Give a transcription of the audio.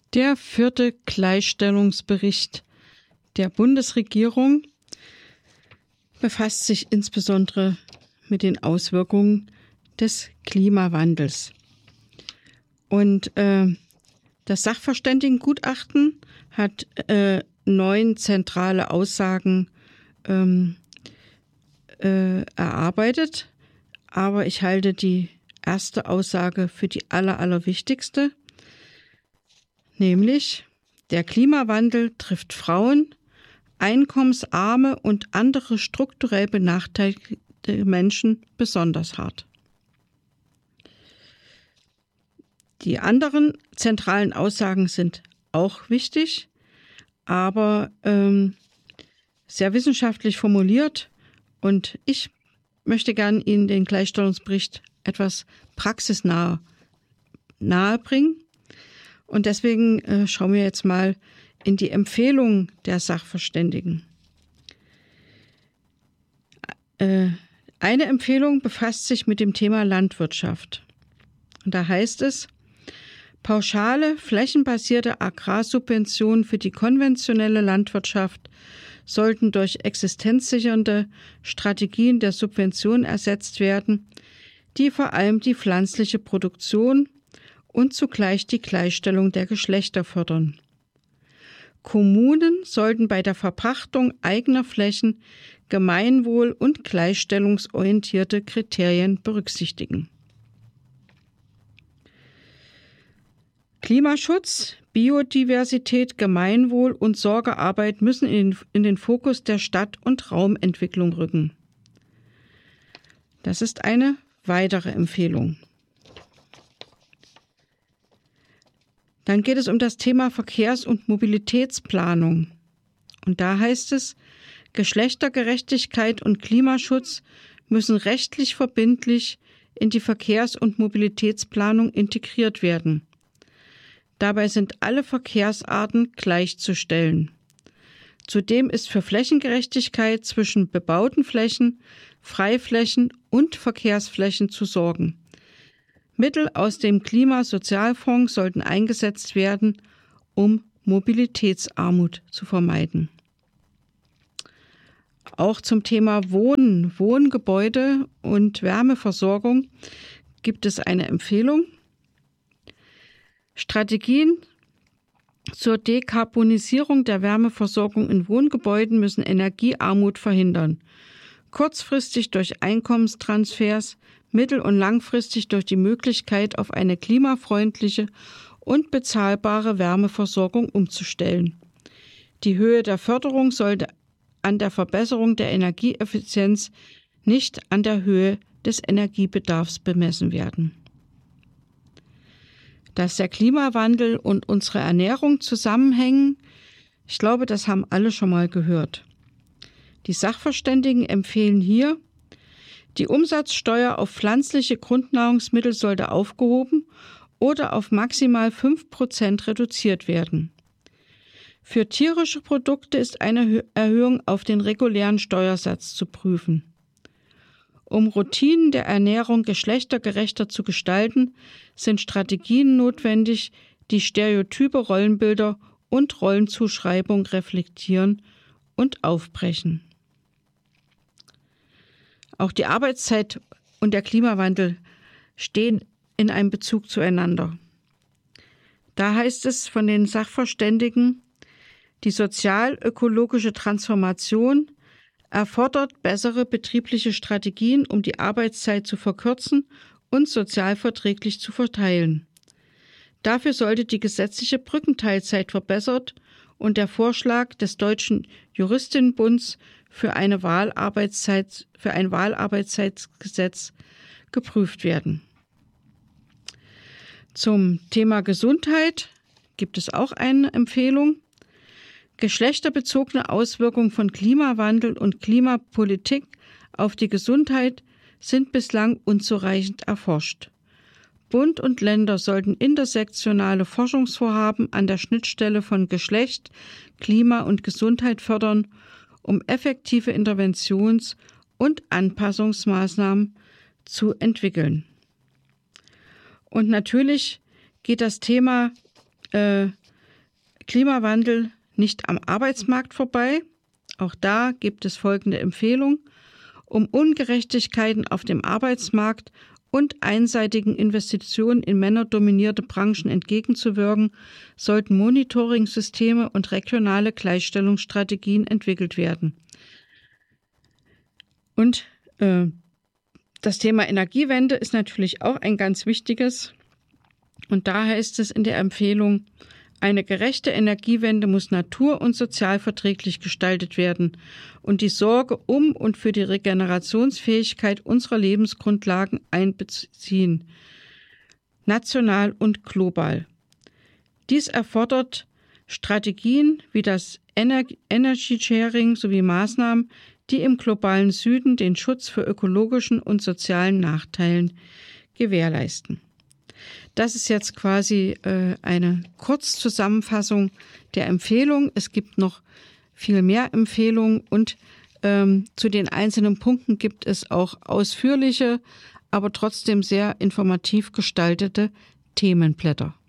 Der 4. Gleichstellungsbericht der Bundesregierung befasst sich insbesondere mit den Auswirkungen des Klimawandels. Und das Sachverständigengutachten hat 9 zentrale Aussagen erarbeitet, aber ich halte die erste Aussage für die allerwichtigste, nämlich: Der Klimawandel trifft Frauen, einkommensarme und andere strukturell benachteiligte Menschen besonders hart. Die anderen zentralen Aussagen sind auch wichtig, aber sehr wissenschaftlich formuliert, und ich möchte gern Ihnen den Gleichstellungsbericht etwas praxisnah nahebringen. Und deswegen schauen wir jetzt mal in die Empfehlungen der Sachverständigen. Eine Empfehlung befasst sich mit dem Thema Landwirtschaft. Und da heißt es: Pauschale, flächenbasierte Agrarsubventionen für die konventionelle Landwirtschaft sollten durch existenzsichernde Strategien der Subvention ersetzt werden, die vor allem die pflanzliche Produktion und zugleich die Gleichstellung der Geschlechter fördern. Kommunen sollten bei der Verpachtung eigener Flächen gemeinwohl- und gleichstellungsorientierte Kriterien berücksichtigen. Klimaschutz, Biodiversität, Gemeinwohl und Sorgearbeit müssen in den Fokus der Stadt- und Raumentwicklung rücken. Das ist eine weitere Empfehlung. Dann geht es um das Thema Verkehrs- und Mobilitätsplanung. Und da heißt es: Geschlechtergerechtigkeit und Klimaschutz müssen rechtlich verbindlich in die Verkehrs- und Mobilitätsplanung integriert werden. Dabei sind alle Verkehrsarten gleichzustellen. Zudem ist für Flächengerechtigkeit zwischen bebauten Flächen, Freiflächen und Verkehrsflächen zu sorgen. Mittel aus dem Klimasozialfonds sollten eingesetzt werden, um Mobilitätsarmut zu vermeiden. Auch zum Thema Wohnen, Wohngebäude und Wärmeversorgung gibt es eine Empfehlung. Strategien zur Dekarbonisierung der Wärmeversorgung in Wohngebäuden müssen Energiearmut verhindern. Kurzfristig durch Einkommenstransfers, mittel- und langfristig durch die Möglichkeit, auf eine klimafreundliche und bezahlbare Wärmeversorgung umzustellen. Die Höhe der Förderung sollte an der Verbesserung der Energieeffizienz, nicht an der Höhe des Energiebedarfs bemessen werden. Dass der Klimawandel und unsere Ernährung zusammenhängen, ich glaube, das haben alle schon mal gehört. Die Sachverständigen empfehlen hier: Die Umsatzsteuer auf pflanzliche Grundnahrungsmittel sollte aufgehoben oder auf maximal 5% reduziert werden. Für tierische Produkte ist eine Erhöhung auf den regulären Steuersatz zu prüfen. Um Routinen der Ernährung geschlechtergerechter zu gestalten, sind Strategien notwendig, die stereotype Rollenbilder und Rollenzuschreibung reflektieren und aufbrechen. Auch die Arbeitszeit und der Klimawandel stehen in einem Bezug zueinander. Da heißt es von den Sachverständigen: Die sozial-ökologische Transformation erfordert bessere betriebliche Strategien, um die Arbeitszeit zu verkürzen und sozial verträglich zu verteilen. Dafür sollte die gesetzliche Brückenteilzeit verbessert und der Vorschlag des Deutschen Juristinnenbunds für ein Wahlarbeitszeitgesetz geprüft werden. Zum Thema Gesundheit gibt es auch eine Empfehlung. Geschlechterbezogene Auswirkungen von Klimawandel und Klimapolitik auf die Gesundheit sind bislang unzureichend erforscht. Bund und Länder sollten intersektionale Forschungsvorhaben an der Schnittstelle von Geschlecht, Klima und Gesundheit fördern, um effektive Interventions- und Anpassungsmaßnahmen zu entwickeln. Und natürlich geht das Thema Klimawandel nicht am Arbeitsmarkt vorbei. Auch da gibt es folgende Empfehlung. Um Ungerechtigkeiten auf dem Arbeitsmarkt und einseitigen Investitionen in männerdominierte Branchen entgegenzuwirken, sollten Monitoring-Systeme und regionale Gleichstellungsstrategien entwickelt werden. Und das Thema Energiewende ist natürlich auch ein ganz wichtiges. Und da heißt es in der Empfehlung, eine gerechte Energiewende muss natur- und sozialverträglich gestaltet werden und die Sorge um und für die Regenerationsfähigkeit unserer Lebensgrundlagen einbeziehen, national und global. Dies erfordert Strategien wie das Energy Sharing sowie Maßnahmen, die im globalen Süden den Schutz vor ökologischen und sozialen Nachteilen gewährleisten. Das ist jetzt quasi eine Kurzzusammenfassung der Empfehlung. Es gibt noch viel mehr Empfehlungen und zu den einzelnen Punkten gibt es auch ausführliche, aber trotzdem sehr informativ gestaltete Themenblätter.